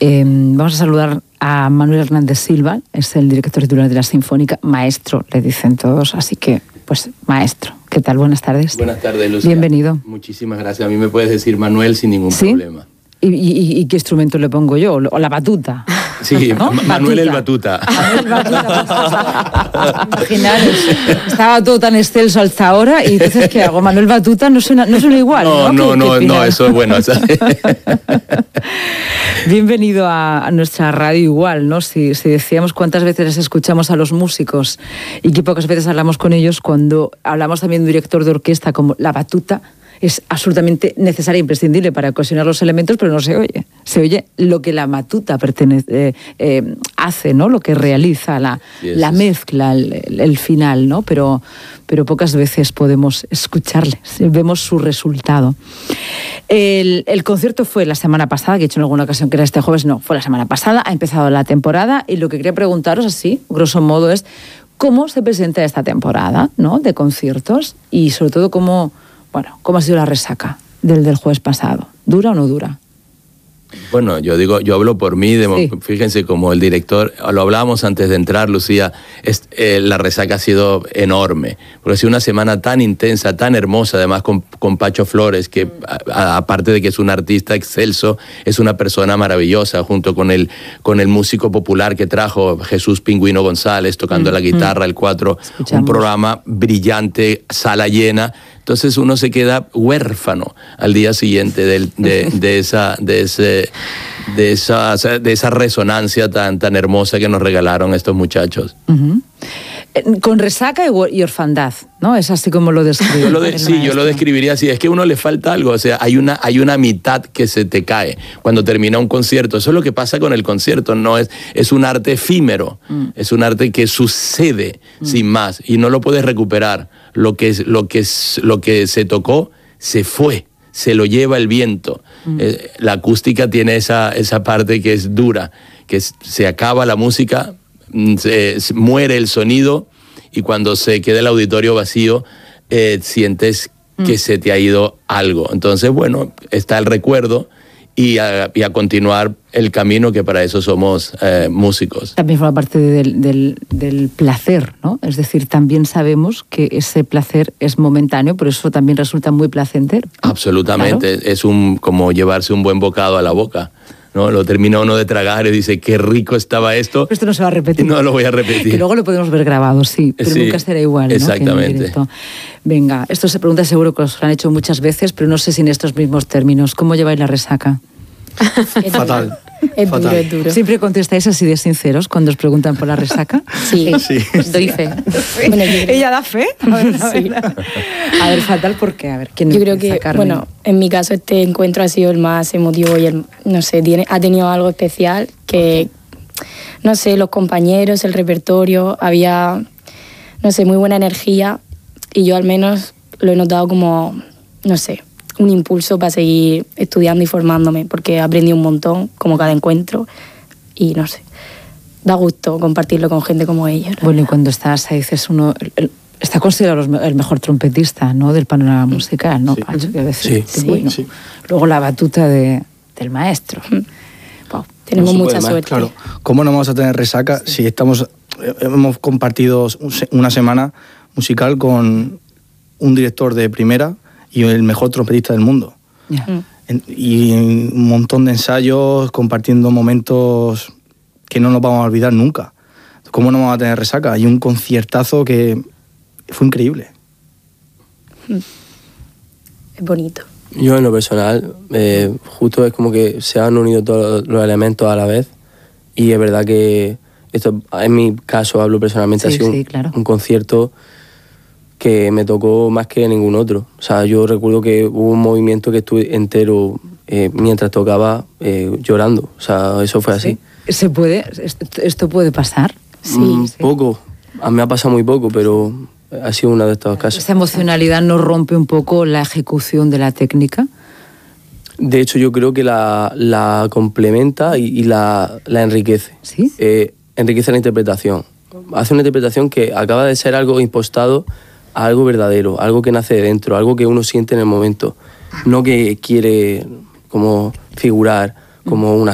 Vamos a saludar a Manuel Hernández Silva, es el director titular de la Sinfónica, maestro, le dicen todos, así que, pues, maestro. ¿Qué tal? Buenas tardes. Buenas tardes, Lucía. Bienvenido. Muchísimas gracias. A mí me puedes decir Manuel sin ningún problema. ¿Y qué instrumento le pongo yo? ¿O la batuta? Sí, ¿no? Manuel el Batuta. Manuel Batuta. Imaginaros, estaba todo tan excelso hasta ahora y entonces, ¿qué hago? Manuel Batuta no suena igual, ¿no? No, eso es bueno. Bienvenido a nuestra radio igual, ¿no? Si decíamos cuántas veces escuchamos a los músicos y qué pocas veces hablamos con ellos, cuando hablamos también de un director de orquesta como la batuta, es absolutamente necesaria e imprescindible para cohesionar los elementos, pero no se oye. Se oye lo que la batuta hace, ¿no? Lo que realiza, la mezcla, el final, ¿no? Pero pocas veces podemos escucharle, vemos su resultado. El concierto fue la semana pasada, que he dicho en alguna ocasión que era este jueves, no, fue la semana pasada, ha empezado la temporada y lo que quería preguntaros así, grosso modo, es cómo se presenta esta temporada, ¿no? De conciertos y sobre todo cómo ha sido la resaca del jueves pasado. ¿Dura o no dura? Bueno, yo hablo por mí, fíjense, como el director, lo hablábamos antes de entrar, Lucía, la resaca ha sido enorme, porque ha sido una semana tan intensa, tan hermosa, además con Pacho Flores, que aparte de que es un artista excelso, es una persona maravillosa, junto con el músico popular que trajo, Jesús Pingüino González, tocando la guitarra, el cuatro, un programa brillante, sala llena. Entonces uno se queda huérfano al día siguiente de esa resonancia tan hermosa que nos regalaron estos muchachos. Uh-huh. Con resaca y orfandad, ¿no? Es así como lo describo. Yo lo describiría así. Es que a uno le falta algo. O sea, hay una mitad que se te cae cuando termina un concierto. Eso es lo que pasa con el concierto. No es un arte efímero. Es un arte que sucede sin más y no lo puedes recuperar. Lo que se tocó se fue. Se lo lleva el viento. La acústica tiene esa parte que es dura, que se acaba la música, se muere el sonido y cuando se queda el auditorio vacío sientes que se te ha ido algo. Entonces, bueno, está el recuerdo y a continuar el camino, que para eso somos músicos. También forma parte del placer, ¿no? Es decir, también sabemos que ese placer es momentáneo, pero eso también resulta muy placentero, ¿no? Absolutamente, claro. Es como llevarse un buen bocado a la boca, ¿no? Lo termina uno de tragar y dice, qué rico estaba esto. Esto no se va a repetir. No lo voy a repetir. Que luego lo podemos ver grabado, sí, pero nunca será igual, ¿no? Exactamente. Venga, esto se pregunta, seguro que os lo han hecho muchas veces, pero no sé si en estos mismos términos. ¿Cómo lleváis la resaca? Fatal. Es duro. ¿Siempre contestáis así de sinceros cuando os preguntan por la resaca? Sí. Doy fe. Bueno, ¿ella da fe? A ver, fatal, ¿por qué? A ver, ¿quién yo creo que, en mi caso este encuentro ha sido el más emotivo y ha tenido algo especial que, no sé, los compañeros, el repertorio, había, muy buena energía y yo al menos lo he notado como, un impulso para seguir estudiando y formándome, porque aprendí un montón, como cada encuentro, y da gusto compartirlo con gente como ellos. Bueno, y cuando estás ahí, dices está considerado el mejor trompetista, ¿no?, del panorama musical, ¿no, Pacho? Sí. Luego la batuta del maestro. Wow. Tenemos mucha suerte. Claro, ¿cómo no vamos a tener resaca si hemos compartido una semana musical con un director de primera y el mejor trompetista del mundo? Yeah. Y un montón de ensayos, compartiendo momentos que no nos vamos a olvidar nunca. ¿Cómo no vamos a tener resaca? Hay un conciertazo que fue increíble. Es bonito. Yo en lo personal, justo es como que se han unido todos los elementos a la vez y es verdad que esto, en mi caso, hablo personalmente, ha sido un concierto que me tocó más que ningún otro. O sea, yo recuerdo que hubo un movimiento que estuve entero mientras tocaba llorando. O sea, eso fue así. ¿Esto puede pasar? Sí. Poco. A mí me ha pasado muy poco, pero ha sido uno de estos casos. ¿Esta emocionalidad no rompe un poco la ejecución de la técnica? De hecho, yo creo que la complementa y la enriquece. ¿Sí? Enriquece la interpretación. Hace una interpretación que acaba de ser algo impostado a algo verdadero, algo que nace de dentro, algo que uno siente en el momento, no que quiere como figurar como una